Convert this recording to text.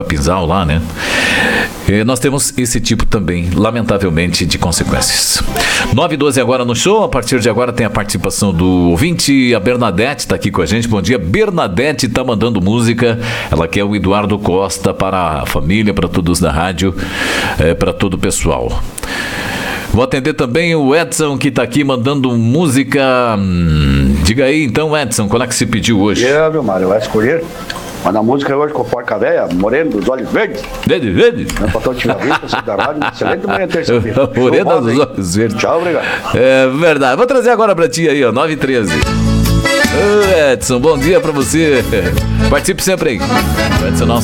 Pinzal lá, né? E nós temos esse tipo também, lamentavelmente, de consequências. 9h12 agora no show. A partir de agora tem a participação do ouvinte. A Bernadette está aqui com a gente. Bom dia. Bernadette está mandando música. Ela quer o Eduardo Costa para a família, para todos da rádio, para todo o pessoal. Vou atender também o Edson, que está aqui mandando música. Diga aí então, Edson, qual é que se pediu hoje? Meu Mário, vai escolher. Manda a música hoje com a Porca Véia, Moreno dos Olhos Verdes. Verde? Meu patrão tinha visto, você da rádio. Excelente manhã, terça-feira. Moreno dos Olhos Verdes. Tchau, obrigado. É verdade. Vou trazer agora pra ti aí, ó, 9h13. Ô, Edson, bom dia pra você. Participe sempre aí. Edson, nosso